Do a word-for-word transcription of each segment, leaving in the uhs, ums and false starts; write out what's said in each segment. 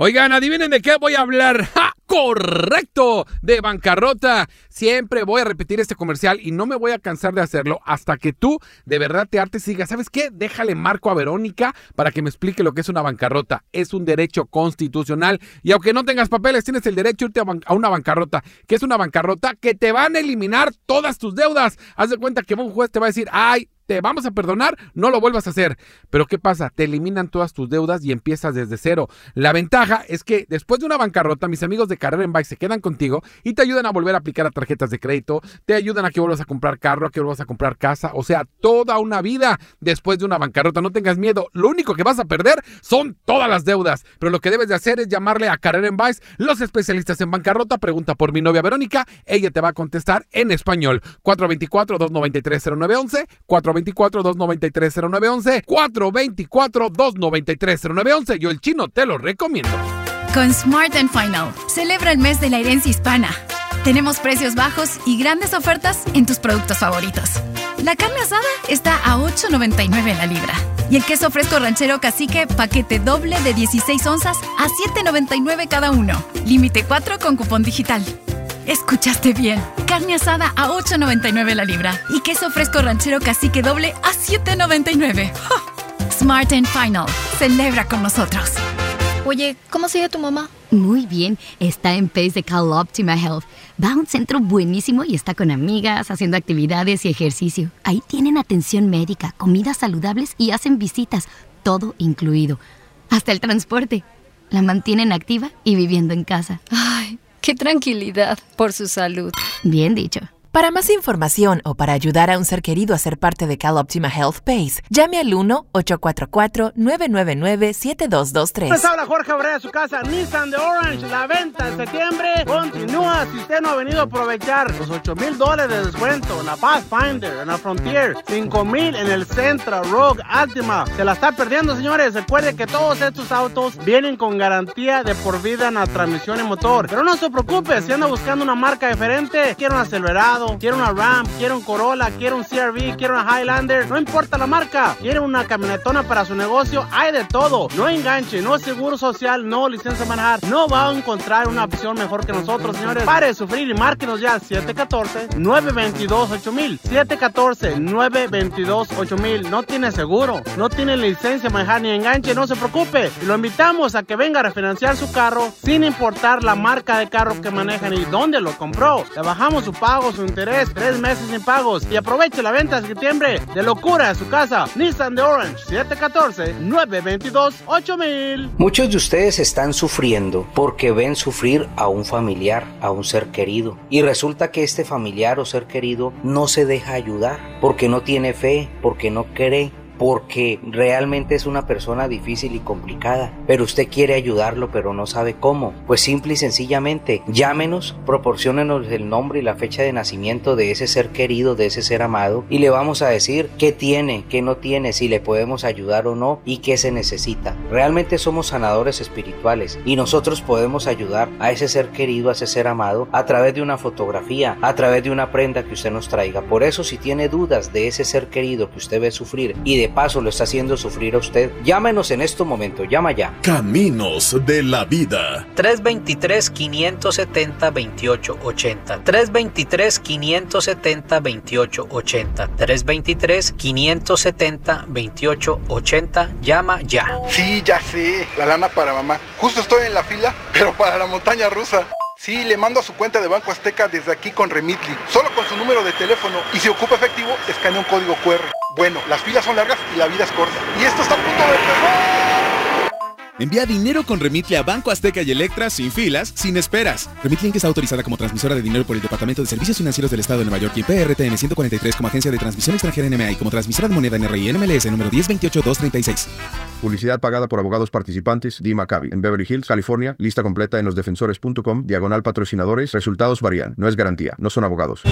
Oigan, adivinen de qué voy a hablar. ¡Ja! ¡Correcto! De bancarrota. Siempre voy a repetir este comercial y no me voy a cansar de hacerlo hasta que tú de verdad te hartes y digas, ¿sabes qué? Déjale marco a Verónica para que me explique lo que es una bancarrota. Es un derecho constitucional y aunque no tengas papeles, tienes el derecho a irte a, ban- a una bancarrota. ¿Qué es una bancarrota? Que te van a eliminar todas tus deudas. Haz de cuenta que un juez te va a decir, ay, te vamos a perdonar, no lo vuelvas a hacer. Pero ¿qué pasa? Te eliminan todas tus deudas y empiezas desde cero. La ventaja es que después de una bancarrota, mis amigos de Carrera en Bike se quedan contigo y te ayudan a volver a aplicar a tarjetas de crédito, te ayudan a que vuelvas a comprar carro, a que vuelvas a comprar casa, o sea, toda una vida después de una bancarrota. No tengas miedo, lo único que vas a perder son todas las deudas. Pero lo que debes de hacer es llamarle a Carrera en Bike, los especialistas en bancarrota. Pregunta por mi novia Verónica, ella te va a contestar en español. cuatro dos cuatro, dos nueve tres, cero nueve uno uno, cuatro dos cuatro, dos nueve tres, cero nueve uno uno, cuatro dos cuatro, dos nueve tres, cero nueve uno uno. Yo, el chino, te lo recomiendo. Con Smart and Final, celebra el mes de la herencia hispana. Tenemos precios bajos y grandes ofertas en tus productos favoritos. La carne asada está a ocho noventa y nueve la libra. Y el queso fresco ranchero cacique, paquete doble de dieciséis onzas a siete noventa y nueve cada uno. Límite cuatro con cupón digital. Escuchaste bien. Carne asada a ocho noventa y nueve la libra. Y queso fresco ranchero cacique doble a siete noventa y nueve. ¡Oh! Smart and Final. Celebra con nosotros. Oye, ¿cómo sigue tu mamá? Muy bien, está en Pace de CalOptima Health. Va a un centro buenísimo y está con amigas, haciendo actividades y ejercicio. Ahí tienen atención médica, comidas saludables y hacen visitas, todo incluido. Hasta el transporte. La mantienen activa y viviendo en casa. Ay, qué tranquilidad por su salud. Bien dicho. Para más información o para ayudar a un ser querido a ser parte de CalOptima Health Pace, llame al uno ocho cuatro cuatro, nueve nueve nueve, siete dos dos tres. Les habla Jorge Abreu de su casa, Nissan de Orange. La venta en septiembre continúa. Si usted no ha venido a aprovechar los ocho mil dólares de descuento en la Pathfinder, en la Frontier, cinco mil en el Sentra, Rogue, Altima, se la está perdiendo, señores. Recuerde que todos estos autos vienen con garantía de por vida en la transmisión y motor. Pero no se preocupe, si anda buscando una marca diferente, quiere un acelerado, quiere una Ram, quiere un Corolla, quiere un C R V, quiere una Highlander, no importa la marca, quiere una camionetona para su negocio, hay de todo. No enganche, no seguro social, no licencia de manejar, no va a encontrar una opción mejor que nosotros, señores. Pare de sufrir y márquenos ya al siete uno cuatro, nueve dos dos, ocho mil, siete uno cuatro, nueve dos dos, ocho mil. No tiene seguro, no tiene licencia de manejar ni enganche, no se preocupe. Lo invitamos a que venga a refinanciar su carro sin importar la marca de carro que manejan y dónde lo compró. Le bajamos su pago, su interés, tres meses sin pagos y aproveche la venta de septiembre de locura de su casa. Nissan de Orange, siete uno cuatro, nueve dos dos, ocho mil. Muchos de ustedes están sufriendo porque ven sufrir a un familiar, a un ser querido, y resulta que este familiar o ser querido no se deja ayudar porque no tiene fe, porque no cree, porque realmente es una persona difícil y complicada, pero usted quiere ayudarlo pero no sabe cómo. Pues simple y sencillamente llámenos, proporciónenos el nombre y la fecha de nacimiento de ese ser querido, de ese ser amado, y le vamos a decir qué tiene, qué no tiene, si le podemos ayudar o no y qué se necesita. Realmente somos sanadores espirituales y nosotros podemos ayudar a ese ser querido, a ese ser amado, a través de una fotografía, a través de una prenda que usted nos traiga. Por eso, si tiene dudas de ese ser querido que usted ve sufrir y de paso lo está haciendo sufrir a usted, llámenos en este momento, llama ya. Caminos de la Vida. tres dos tres, cinco siete cero, dos ocho ocho cero. tres dos tres, cinco siete cero, dos ocho ocho cero. tres dos tres, cinco siete cero, dos ocho ocho cero. Llama ya. Sí, ya sé, la lana para mamá. Justo estoy en la fila, pero para la montaña rusa. Sí, le mando a su cuenta de Banco Azteca desde aquí con Remitly, solo con su número de teléfono, y si ocupa efectivo, escanea un código cu erre. Bueno, las filas son largas y la vida es corta. Y esto está a punto de empezar. Envía dinero con Remitly a Banco Azteca y Electra sin filas, sin esperas. Remitly Inc está autorizada como transmisora de dinero por el Departamento de Servicios Financieros del Estado de Nueva York y P R T N ciento cuarenta y tres como agencia de transmisión extranjera N M A y como transmisora de moneda N R I N M L S número diez veintiocho dos treinta y seis. Publicidad pagada por abogados participantes, D. Maccabi, en Beverly Hills, California. Lista completa en los defensores punto com, diagonal patrocinadores. Resultados varían. No es garantía. No son abogados.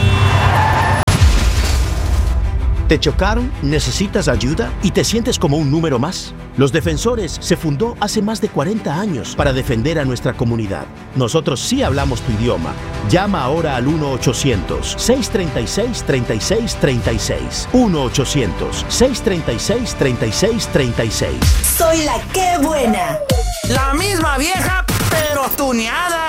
¿Te chocaron? ¿Necesitas ayuda? ¿Y te sientes como un número más? Los Defensores se fundó hace más de cuarenta años para defender a nuestra comunidad. Nosotros sí hablamos tu idioma. Llama ahora al uno ochocientos, seiscientos treinta y seis, treinta y seis treinta y seis. uno ochocientos, seiscientos treinta y seis, treinta y seis treinta y seis. Soy la que buena. La misma vieja, tuneada.